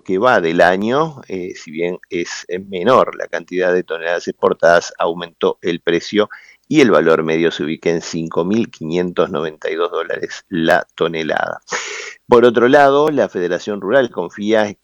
que va del año, si bien es menor la cantidad de toneladas exportadas, aumentó el precio y el valor medio se ubica en $5.592 la tonelada. Por otro lado, la Federación Rural confía